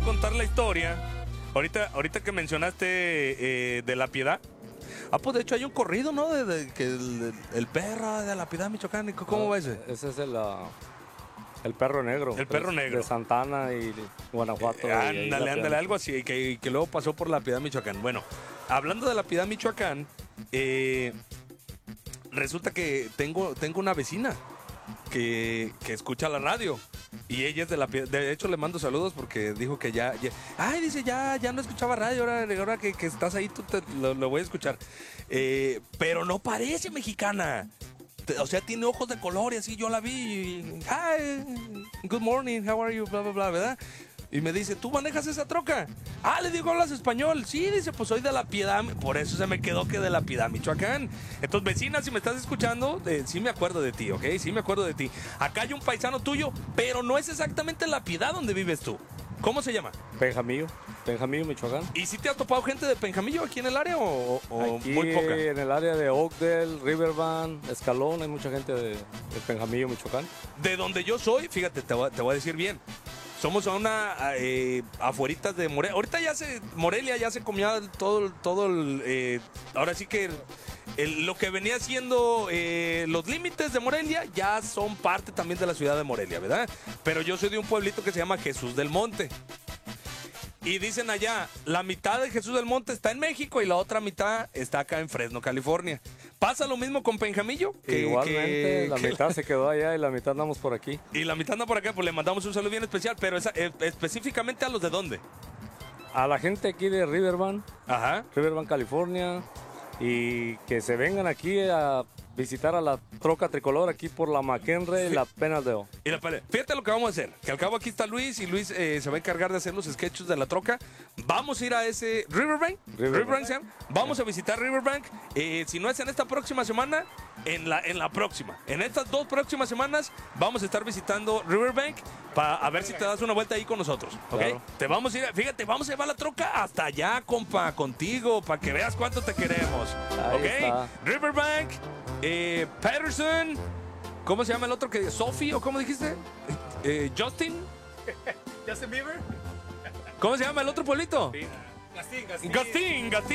contar la historia. Ahorita que mencionaste de La Piedad. Ah, pues de hecho hay un corrido, ¿no? Que el perro de La Piedad, Michoacán. ¿Cómo va ese? Ese es el perro negro. El perro negro. De Santana y Guanajuato. Ándale, algo así, que luego pasó por La Piedad, Michoacán. Bueno, hablando de La Piedad, Michoacán, resulta que tengo una vecina que escucha la radio. Y ella es de La Piedad. De hecho, le mando saludos porque dijo que dice, ya no escuchaba radio. Ahora que estás ahí, lo voy a escuchar. Pero no parece mexicana. O sea, tiene ojos de color y así. Yo la vi. Hi, good morning, how are you? Bla, bla, bla, ¿verdad? Y me dice, ¿tú manejas esa troca? Ah, le digo, ¿hablas español? Sí, dice, pues soy de La Piedad. Por eso se me quedó que de La Piedad, Michoacán. Entonces, vecina, si me estás escuchando, sí me acuerdo de ti, ¿ok? Sí me acuerdo de ti. Acá hay un paisano tuyo, pero no es exactamente La Piedad donde vives tú. ¿Cómo se llama? Penjamillo, Michoacán. ¿Y si te has topado gente de Penjamillo aquí en el área o Aquí, muy poca? en el área de Oakdale, Riverbend, Escalón, hay mucha gente de Penjamillo, Michoacán. De donde yo soy, fíjate, te voy a decir bien. Somos a una afueritas de Morelia. Ahorita Morelia ya se comió todo el ahora sí que lo que venía siendo los límites de Morelia ya son parte también de la ciudad de Morelia, ¿verdad? Pero yo soy de un pueblito que se llama Jesús del Monte. Y dicen allá, la mitad de Jesús del Monte está en México y la otra mitad está acá en Fresno, California. ¿Pasa lo mismo con Penjamillo? Igualmente, la mitad se quedó allá y la mitad andamos por aquí. Y la mitad anda por acá, pues le mandamos un saludo bien especial, pero específicamente a los de dónde. A la gente aquí de Riverbend, Ajá. Riverbend, California, y que se vengan aquí a visitar a la troca tricolor aquí por la McHenry y la Penaldeo. Fíjate lo que vamos a hacer, que al cabo aquí está Luis y Luis se va a encargar de hacer los sketches de la troca. Vamos a ir a ese Riverbank. Vamos a visitar Riverbank. Si no es en esta próxima semana, en la próxima. En estas 2 próximas semanas vamos a estar visitando Riverbank para ver si te das una vuelta ahí con nosotros. ¿Ok? Claro. Te vamos a ir, fíjate, vamos a llevar la troca hasta allá, compa, contigo, para que veas cuánto te queremos. Ahí ¿Ok? está. Riverbank. Patterson, ¿cómo se llama el otro que? ¿Sophie o cómo dijiste? Justin. Justin Bieber. ¿Cómo se llama el otro pueblito? Gastín. Gastín.